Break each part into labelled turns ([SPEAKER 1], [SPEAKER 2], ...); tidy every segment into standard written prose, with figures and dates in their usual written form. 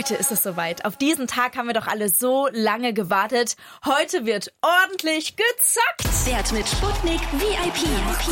[SPEAKER 1] Heute ist es soweit. Auf diesen Tag haben wir doch alle so lange gewartet. Heute wird ordentlich gezockt.
[SPEAKER 2] Wert mit Sputnik VIP.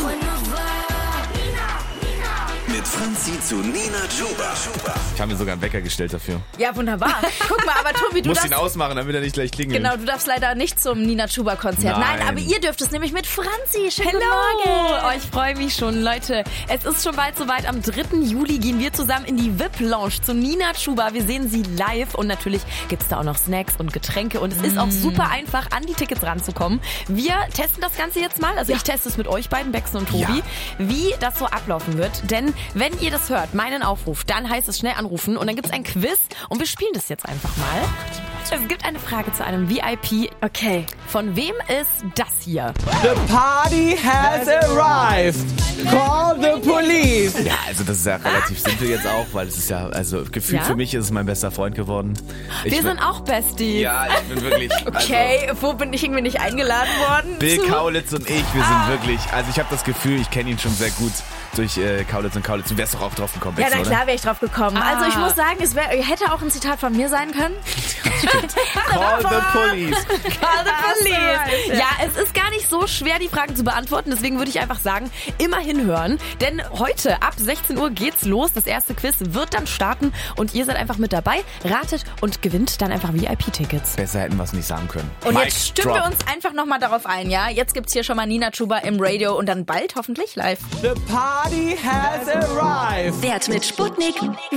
[SPEAKER 3] Mit Franzi zu Nina Chuba.
[SPEAKER 4] Ich habe mir sogar einen Wecker gestellt dafür.
[SPEAKER 1] Ja, wunderbar. Guck mal, aber Tobi, du
[SPEAKER 4] Muss
[SPEAKER 1] darfst...
[SPEAKER 4] ihn ausmachen, damit er nicht gleich klingelt.
[SPEAKER 1] Genau, du darfst leider nicht zum Nina Chuba Konzert. Nein, aber ihr dürft es nämlich mit Franzi. Schönen guten Morgen.
[SPEAKER 5] Oh, ich freue mich schon, Leute. Es ist schon bald soweit. Am 3. Juli gehen wir zusammen in die VIP-Lounge zu Nina Chuba. Wir sehen sie live und natürlich gibt's da auch noch Snacks und Getränke und es ist auch super einfach, an die Tickets ranzukommen. Wir testen das Ganze jetzt mal. Also ich teste es mit euch beiden, Bex und Tobi, wie das so ablaufen wird. Denn wenn ihr das hört, meinen Aufruf, dann heißt es schnell anrufen und dann gibt's ein Quiz und wir spielen das jetzt einfach mal. Es gibt eine Frage zu einem VIP.
[SPEAKER 1] Okay.
[SPEAKER 5] Von wem ist das hier?
[SPEAKER 6] The party has arrived. Call the police.
[SPEAKER 4] Ja, also das ist ja relativ simpel jetzt auch, weil es ist ja, also gefühlt für mich ist es mein bester Freund geworden.
[SPEAKER 5] Wir sind auch Besties.
[SPEAKER 4] Ja, ich bin wirklich...
[SPEAKER 1] Okay, wo bin ich irgendwie nicht eingeladen worden?
[SPEAKER 4] Bill Kaulitz und ich, wir sind wirklich... Also ich habe das Gefühl, ich kenne ihn schon sehr gut durch Kaulitz und Kaulitz. Du wärst doch auch drauf gekommen,
[SPEAKER 1] Ja,
[SPEAKER 4] Bex,
[SPEAKER 1] na
[SPEAKER 4] oder?
[SPEAKER 1] klar wäre ich drauf gekommen. Also ich muss sagen, es hätte auch ein Zitat von mir sein können.
[SPEAKER 4] Call the police.
[SPEAKER 5] Call the police. Ja, es ist gar nicht so schwer, die Fragen zu beantworten. Deswegen würde ich einfach sagen, immer hinhören. Denn heute ab 16 Uhr geht's los. Das erste Quiz wird dann starten und ihr seid einfach mit dabei. Ratet und gewinnt dann einfach VIP-Tickets.
[SPEAKER 4] Besser hätten wir es nicht sagen können.
[SPEAKER 1] Und
[SPEAKER 4] Mic
[SPEAKER 1] jetzt stimmen wir uns einfach nochmal darauf ein, ja? Jetzt gibt's hier schon mal Nina Chuba im Radio und dann bald hoffentlich live.
[SPEAKER 6] The party has arrived.
[SPEAKER 2] Wert mit Sputnik